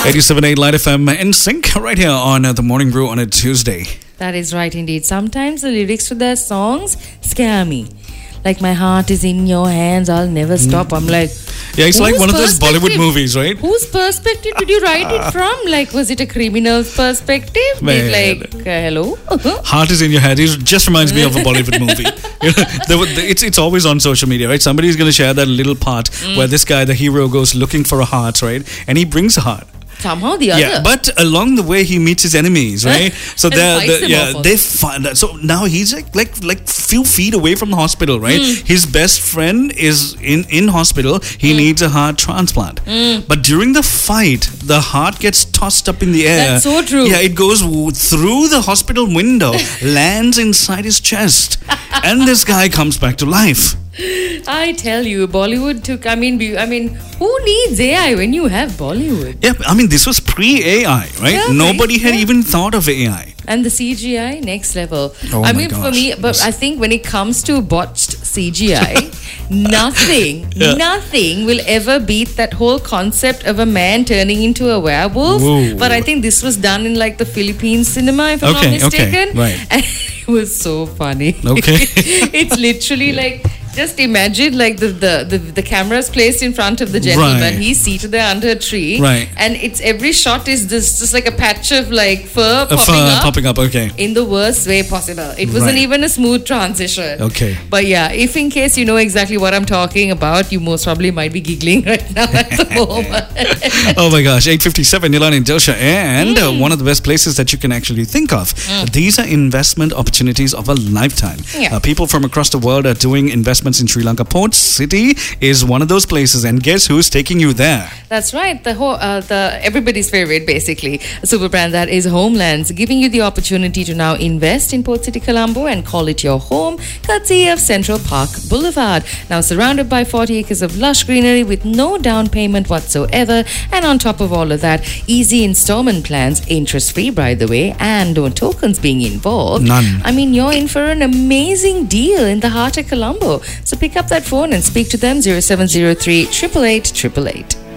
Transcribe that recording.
87.8 Light FM in sync right here on The Morning Brew on a Tuesday. That is right indeed. Sometimes the lyrics to their songs scare me. Like, my heart is in your hands, I'll never stop. I'm like, yeah, it's like one of those Bollywood movies, right? Whose perspective did you write it from? Like, was it a criminal's perspective? Hello? Heart is in your head. It just reminds me of a Bollywood movie. It's always on social media, right? Somebody's going to share that little part where this guy, the hero, goes looking for a heart, right? And he brings a heart. Somehow the other. Yeah, but along the way he meets his enemies, right? So they find that. So now he's like few feet away from the hospital, right? His best friend is in hospital. He needs a heart transplant. But during the fight, the heart gets tossed up in the air. That's so true. Yeah, it goes through the hospital window, lands inside his chest, and this guy comes back to life. I tell you, Bollywood took. I mean, who needs AI when you have Bollywood? Yeah, I mean, this was pre-AI, right? Yeah, Nobody had even thought of AI. And the CGI, next level. Oh I my mean, gosh. for me, but I think when it comes to botched CGI, nothing will ever beat that whole concept of a man turning into a werewolf. Whoa. But I think this was done in like the Philippine cinema, if I'm not mistaken. Right. And it was so funny. Okay. It's literally like, just imagine like the camera's placed in front of the gentleman. Right. He's seated there under a tree. Right. And it's every shot is this just like a patch of like fur popping up. Okay. In the worst way possible. It wasn't even a smooth transition. Okay. But yeah, if in case you know exactly what I'm talking about, you most probably might be giggling right now at the moment. Oh my gosh, 8:57, Nilan in Dilsha. And one of the best places that you can actually think of. These are investment opportunities of a lifetime. Yeah. People from across the world are doing investments in Sri Lanka. Port City is one of those places. And guess who's taking you there? That's right. The whole, everybody's favorite, basically, a super brand that is Homelands, giving you the opportunity to now invest in Port City, Colombo, and call it your home, courtesy of Central Park Boulevard. Now surrounded by 40 acres of lush greenery with no down payment whatsoever, and on top of all of that, easy installment plans, interest-free, by the way, and no tokens being involved. None. I mean, you're in for an amazing deal in the heart of Colombo. So pick up that phone and speak to them, 0703 888 888.